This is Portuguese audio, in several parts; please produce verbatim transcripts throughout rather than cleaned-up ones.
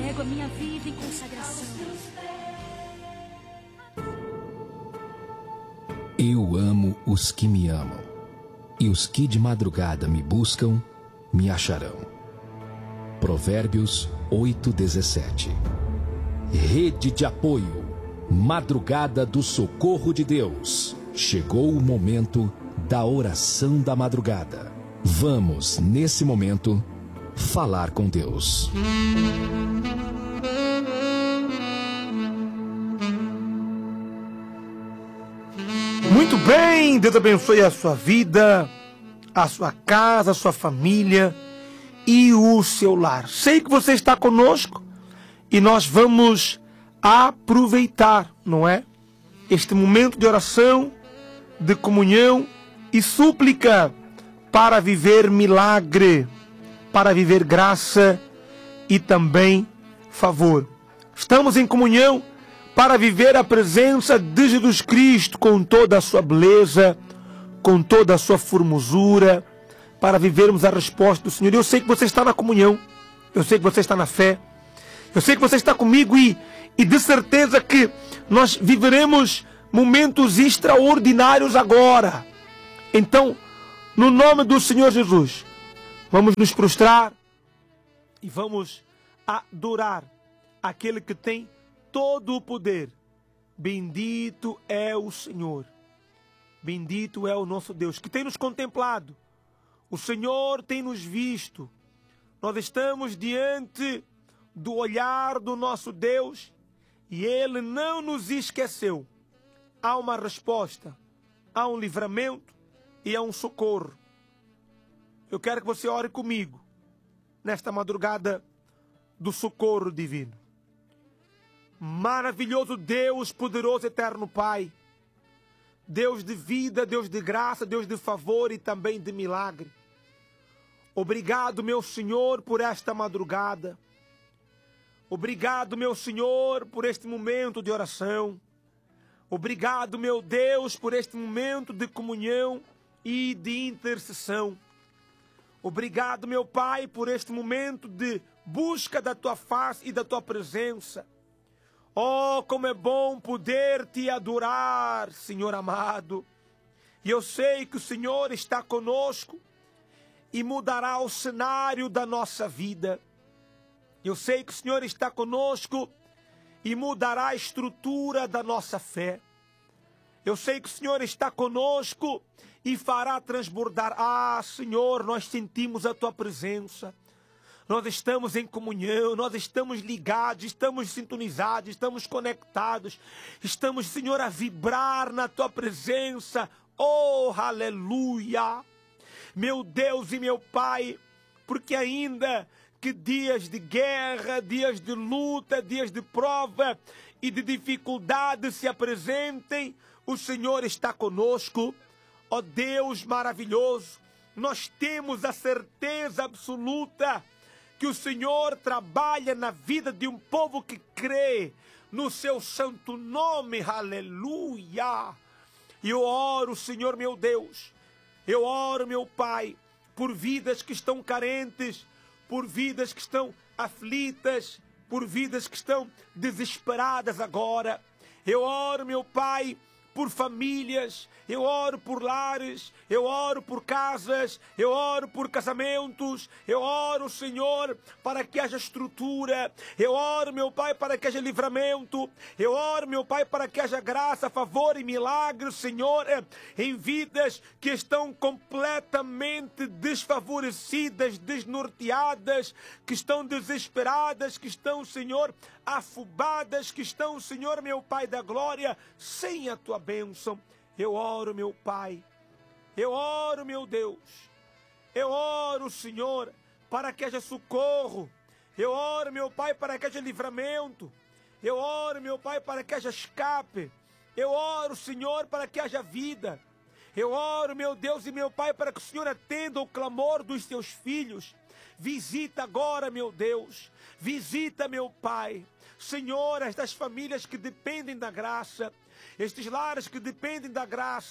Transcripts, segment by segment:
entrego a minha vida em consagração. Eu amo os que me amam, e os que de madrugada me buscam, me acharão. Provérbios oito, dezessete. Rede de apoio, madrugada do socorro de Deus. Chegou o momento da oração da madrugada. Vamos, nesse momento, falar com Deus. Muito bem, Deus abençoe a sua vida, a sua casa, a sua família e o seu lar. Sei que você está conosco e nós vamos aproveitar, não é? Este momento de oração, de comunhão e súplica para viver milagre, para viver graça e também favor. Estamos em comunhão para viver a presença de Jesus Cristo com toda a sua beleza, com toda a sua formosura, para vivermos a resposta do Senhor. Eu sei que você está na comunhão, eu sei que você está na fé, eu sei que você está comigo e, e de certeza que nós viveremos momentos extraordinários agora. Então, no nome do Senhor Jesus, vamos nos prostrar e vamos adorar aquele que tem todo o poder. Bendito é o Senhor, bendito é o nosso Deus, que tem nos contemplado. O Senhor tem nos visto. Nós estamos diante do olhar do nosso Deus e Ele não nos esqueceu. Há uma resposta, há um livramento e há um socorro. Eu quero que você ore comigo nesta madrugada do socorro divino. Maravilhoso Deus, poderoso eterno Pai, Deus de vida, Deus de graça, Deus de favor e também de milagre. Obrigado, meu Senhor, por esta madrugada. Obrigado, meu Senhor, por este momento de oração. Obrigado, meu Deus, por este momento de comunhão e de intercessão. Obrigado, meu Pai, por este momento de busca da Tua face e da Tua presença. Oh, como é bom poder Te adorar, Senhor amado. E eu sei que o Senhor está conosco e mudará o cenário da nossa vida. Eu sei que o Senhor está conosco e mudará a estrutura da nossa fé. Eu sei que o Senhor está conosco e fará transbordar. Ah, Senhor, nós sentimos a Tua presença. Nós estamos em comunhão, nós estamos ligados, estamos sintonizados, estamos conectados. Estamos, Senhor, a vibrar na Tua presença. Oh, aleluia! Meu Deus e meu Pai, porque ainda que dias de guerra, dias de luta, dias de prova e de dificuldade se apresentem, o Senhor está conosco. Ó Deus maravilhoso, nós temos a certeza absoluta que o Senhor trabalha na vida de um povo que crê no seu santo nome, aleluia. E eu oro, Senhor meu Deus, eu oro, meu Pai, por vidas que estão carentes, por vidas que estão aflitas, por vidas que estão desesperadas agora. Eu oro, meu Pai, por famílias, eu oro por lares, eu oro por casas, eu oro por casamentos, eu oro, Senhor, para que haja estrutura, eu oro, meu Pai, para que haja livramento, eu oro, meu Pai, para que haja graça, favor e milagre, Senhor, em vidas que estão completamente desfavorecidas, desnorteadas, que estão desesperadas, que estão, Senhor, afobadas, que estão, Senhor, meu Pai da glória, sem a Tua bênção. Eu oro, meu Pai, eu oro, meu Deus, eu oro, Senhor, para que haja socorro, eu oro, meu Pai, para que haja livramento, eu oro, meu Pai, para que haja escape, eu oro, Senhor, para que haja vida, eu oro, meu Deus e meu Pai, para que o Senhor atenda o clamor dos Teus filhos. Visita agora, meu Deus, visita, meu Pai, Senhor, estas famílias que dependem da graça, estes lares que dependem da graça,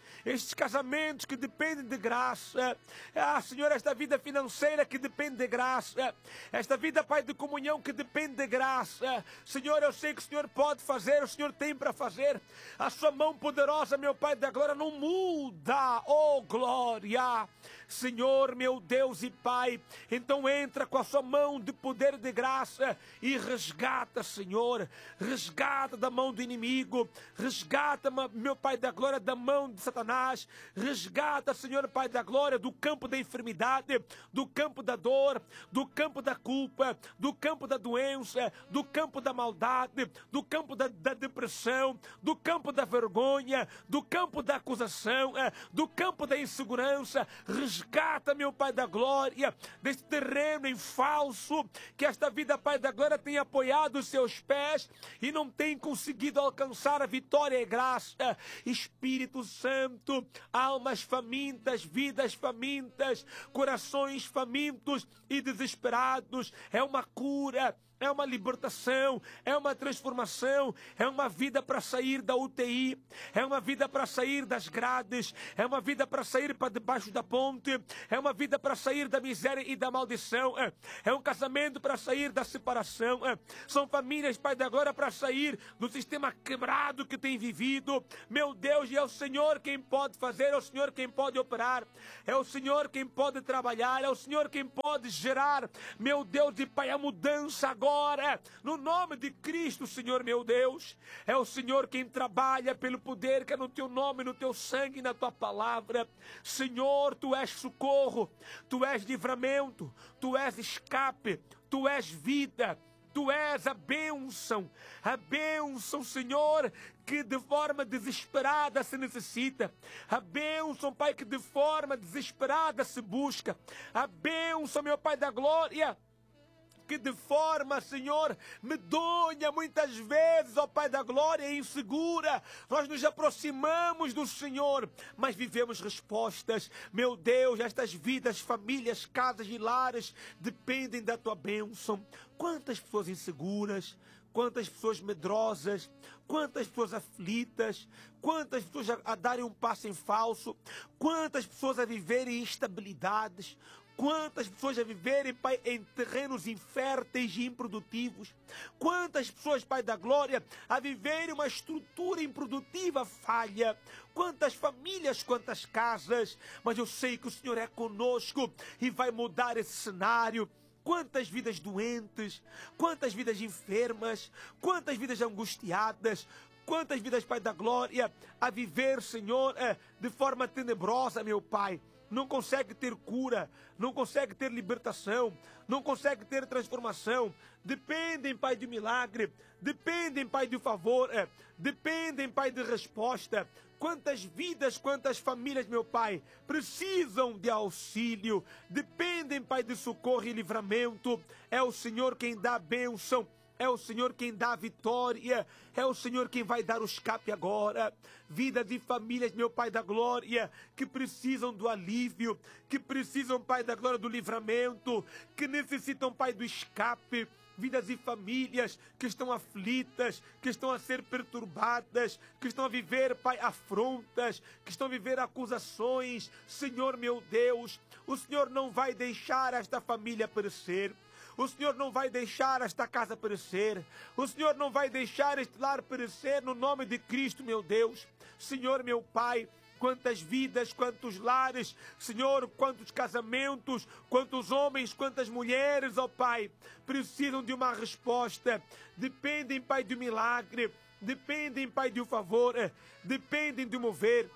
estes casamentos que dependem de graça. Ah, Senhor, esta vida financeira que depende de graça. Esta vida, Pai, de comunhão que depende de graça. Senhor, eu sei que o Senhor pode fazer, o Senhor tem para fazer. A sua mão poderosa, meu Pai da glória, não muda. Oh, glória! Senhor, meu Deus e Pai, então entra com a sua mão de poder e de graça e resgata, Senhor, resgata da mão do inimigo, resgata, meu Pai da glória, da mão de Satanás, resgata, Senhor, Pai da glória, do campo da enfermidade, do campo da dor, do campo da culpa, do campo da doença, do campo da maldade, do campo da, da depressão, do campo da vergonha, do campo da acusação, do campo da insegurança. Resgata, meu Pai da glória, deste terreno em falso, que esta vida, Pai da glória, tem apoiado os seus pés e não tem conseguido alcançar a vitória e graça. Espírito Santo, almas famintas, vidas famintas, corações famintos e desesperados, é uma cura, é uma libertação, é uma transformação, é uma vida para sair da U T I, é uma vida para sair das grades, é uma vida para sair para debaixo da ponte, é uma vida para sair da miséria e da maldição, é, é um casamento para sair da separação, é, são famílias, Pai da glória, para sair do sistema quebrado que tem vivido. Meu Deus, e é o Senhor quem pode fazer, é o Senhor quem pode operar, é o Senhor quem pode trabalhar, é o Senhor quem pode gerar, meu Deus e Pai, a mudança agora. Agora, no nome de Cristo, Senhor meu Deus, é o Senhor quem trabalha pelo poder que é no teu nome, no teu sangue e na tua palavra. Senhor, tu és socorro, tu és livramento, tu és escape, tu és vida. Tu és a bênção, a bênção, Senhor, que de forma desesperada se necessita. A bênção, Pai, que de forma desesperada se busca. A bênção, meu Pai da glória, que de forma, Senhor, medonha, muitas vezes, ó Pai da glória, insegura, nós nos aproximamos do Senhor, mas vivemos respostas. Meu Deus, estas vidas, famílias, casas e lares dependem da Tua bênção. Quantas pessoas inseguras, quantas pessoas medrosas, quantas pessoas aflitas, quantas pessoas a, a darem um passo em falso, quantas pessoas a viverem instabilidades, quantas pessoas a viverem, Pai, em terrenos inférteis e improdutivos. Quantas pessoas, Pai da glória, a viverem uma estrutura improdutiva falha. Quantas famílias, quantas casas. Mas eu sei que o Senhor é conosco e vai mudar esse cenário. Quantas vidas doentes, quantas vidas enfermas, quantas vidas angustiadas. Quantas vidas, Pai da glória, a viver, Senhor, de forma tenebrosa, meu Pai. Não consegue ter cura, não consegue ter libertação, não consegue ter transformação. Dependem, Pai, de milagre, dependem, Pai, de favor, é, dependem, Pai, de resposta. Quantas vidas, quantas famílias, meu Pai, precisam de auxílio, dependem, Pai, de socorro e livramento. É o Senhor quem dá a bênção. É o Senhor quem dá a vitória, é o Senhor quem vai dar o escape agora. Vidas de famílias, meu Pai da glória, que precisam do alívio, que precisam, Pai da glória, do livramento, que necessitam, Pai, do escape. Vidas e famílias que estão aflitas, que estão a ser perturbadas, que estão a viver, Pai, afrontas, que estão a viver acusações. Senhor, meu Deus, o Senhor não vai deixar esta família perecer. O Senhor não vai deixar esta casa perecer. O Senhor não vai deixar este lar perecer, no nome de Cristo, meu Deus. Senhor, meu Pai, quantas vidas, quantos lares, Senhor, quantos casamentos, quantos homens, quantas mulheres, ó Pai, precisam de uma resposta. Dependem, Pai, de um milagre. Dependem, Pai, de um favor. Dependem de um mover.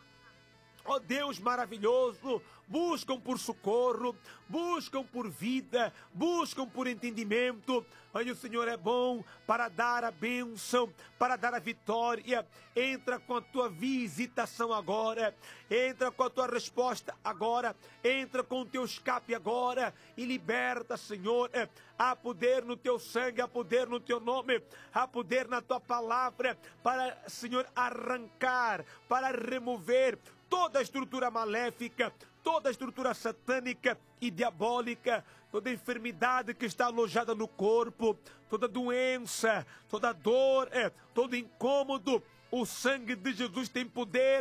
Ó Deus maravilhoso, buscam por socorro, buscam por vida, buscam por entendimento. Olha, o Senhor é bom para dar a bênção, para dar a vitória. Entra com a tua visitação agora, entra com a tua resposta agora, entra com o teu escape agora e liberta, Senhor. Há poder no teu sangue, há poder no teu nome, há poder na tua palavra para, Senhor, arrancar, para remover toda a estrutura maléfica, toda a estrutura satânica e diabólica, toda enfermidade que está alojada no corpo, toda doença, toda dor, é, todo incômodo. O sangue de Jesus tem poder é,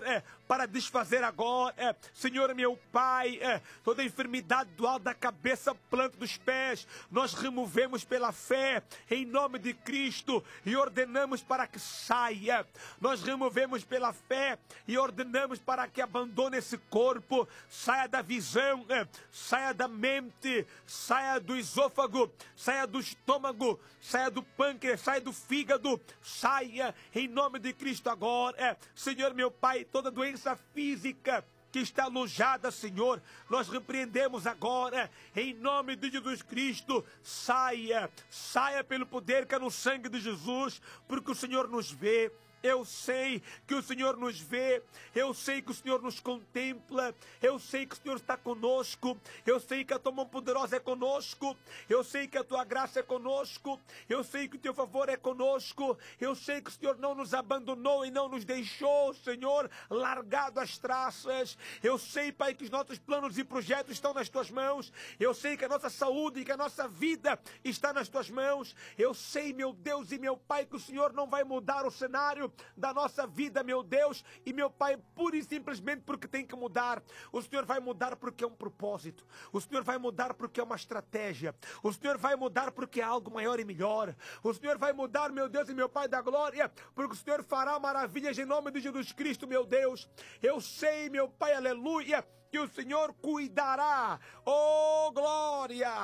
para desfazer agora, é, Senhor meu Pai, é, toda enfermidade do alto da cabeça, planta dos pés, nós removemos pela fé, em nome de Cristo, e ordenamos para que saia. Nós removemos pela fé e ordenamos para que abandone esse corpo, saia da visão, é, saia da mente, saia do esôfago, saia do estômago, saia do pâncreas, saia do fígado, saia em nome de Cristo agora, é, Senhor meu Pai, toda doença física que está alojada, Senhor, nós repreendemos agora, em nome de Jesus Cristo, saia, saia pelo poder que é no sangue de Jesus, porque o Senhor nos vê. Eu sei que o Senhor nos vê, eu sei que o Senhor nos contempla, eu sei que o Senhor está conosco, eu sei que a tua mão poderosa é conosco, eu sei que a tua graça é conosco, eu sei que o teu favor é conosco, eu sei que o Senhor não nos abandonou e não nos deixou, Senhor, largado às traças. Eu sei, Pai, que os nossos planos e projetos estão nas tuas mãos, eu sei que a nossa saúde e que a nossa vida está nas tuas mãos, eu sei, meu Deus e meu Pai, que o Senhor não vai mudar o cenário da nossa vida, meu Deus e meu Pai, pura e simplesmente porque tem que mudar. O Senhor vai mudar porque é um propósito, o Senhor vai mudar porque é uma estratégia, o Senhor vai mudar porque é algo maior e melhor, o Senhor vai mudar, meu Deus e meu Pai da glória, porque o Senhor fará maravilhas em nome de Jesus Cristo, meu Deus. Eu sei, meu Pai, aleluia, que o Senhor cuidará, oh glória.